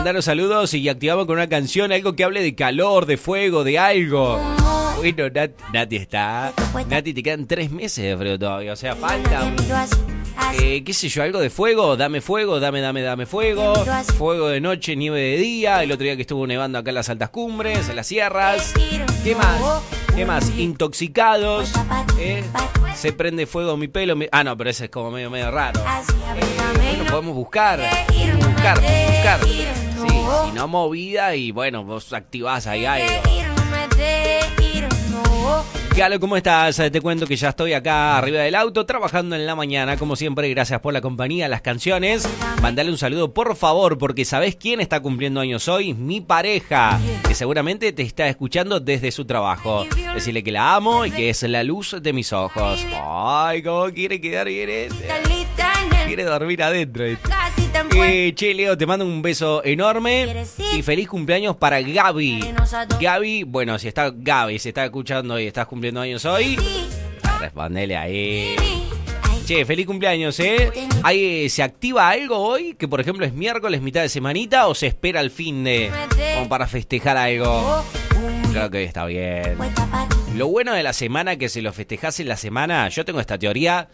mandaros saludos y activamos con una canción, algo que hable de calor, de fuego, de algo. Bueno, Nati está. Nati, te quedan 3 meses de frío todavía, o sea, falta qué sé yo, algo de fuego, dame fuego, dame fuego. Fuego de noche, nieve de día. El otro día que estuvo nevando acá en las altas cumbres, en las sierras. ¿Qué más? Intoxicados. Se prende fuego mi pelo. Ah, no, pero ese es como medio raro. Bueno, podemos buscar. Sí, si no movida y bueno, vos activás ahí algo. Galo, ¿cómo estás? Te cuento que ya estoy acá arriba del auto trabajando en la mañana. Como siempre, gracias por la compañía, las canciones. Mandale un saludo, por favor, porque ¿sabés quién está cumpliendo años hoy? Mi pareja, que seguramente te está escuchando desde su trabajo. Decirle que la amo y que es la luz de mis ojos. Ay, cómo quiere quedar bien este. Quiere dormir adentro. Che, Leo, te mando un beso enorme y feliz cumpleaños para Gaby. Gaby, bueno, si está escuchando y estás cumpliendo años hoy, respondele ahí. Che, feliz cumpleaños, ¿Ahí se activa algo hoy? Que por ejemplo es miércoles, mitad de semanita, o se espera el fin de como para festejar algo. Creo que hoy está bien. Lo bueno de la semana, que si lo festejás en la semana, yo tengo esta teoría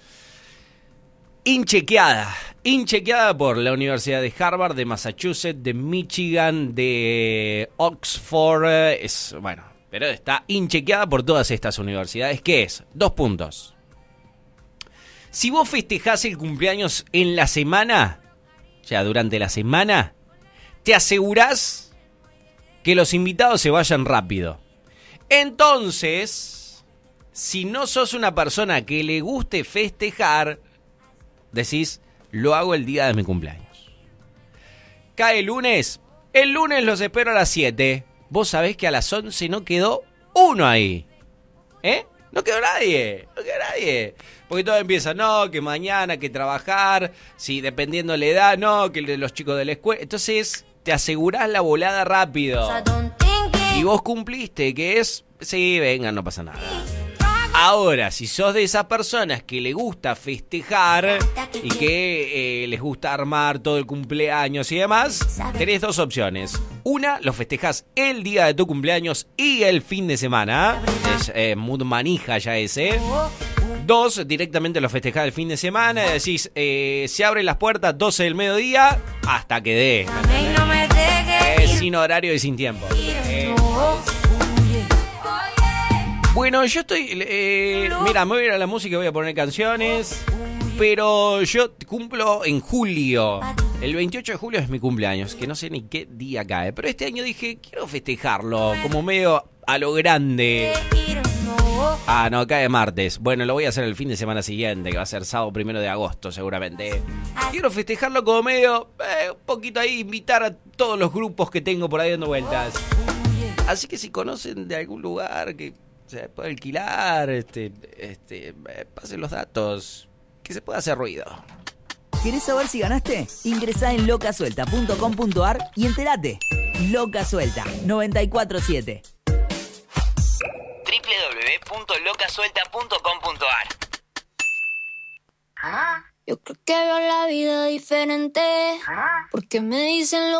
inchequeada por la Universidad de Harvard, de Massachusetts, de Michigan, de Oxford, pero está inchequeada por todas estas universidades. ¿Qué es? 2 puntos. Si vos festejás el cumpleaños en la semana, o sea, durante la semana, te asegurás que los invitados se vayan rápido. Entonces, si no sos una persona que le guste festejar, decís, lo hago el día de mi cumpleaños. Cae el lunes los espero a las 7. Vos sabés que a las 11 no quedó uno ahí. No quedó nadie. Porque todo empieza, no, que mañana, que trabajar, si dependiendo la edad, no, que los chicos de la escuela. Entonces, te asegurás la volada rápido. Y vos cumpliste, que es, sí, venga, no pasa nada. Ahora, si sos de esas personas que le gusta festejar y que les gusta armar todo el cumpleaños y demás, tenés 2 opciones. Una, lo festejás el día de tu cumpleaños y el fin de semana. Es mood manija ya ese. 2, directamente lo festejás el fin de semana. Decís, se abren las puertas 12 del mediodía hasta que dé. Sin horario y sin tiempo. Bueno, yo estoy... mira, me voy a ir a la música y voy a poner canciones. Pero yo cumplo en julio. El 28 de julio es mi cumpleaños, que no sé ni qué día cae. Pero este año dije, quiero festejarlo como medio a lo grande. Ah, no, cae martes. Bueno, lo voy a hacer el fin de semana siguiente, que va a ser sábado 1 de agosto seguramente. Quiero festejarlo como medio, un poquito ahí, invitar a todos los grupos que tengo por ahí dando vueltas. Así que si conocen de algún lugar que se puede alquilar, pasen los datos, que se pueda hacer ruido. ¿Querés saber si ganaste? Ingresá en locasuelta.com.ar y entérate. Loca Suelta 947. www.locasuelta.com.ar. Yo creo que veo la vida diferente, porque me dicen lo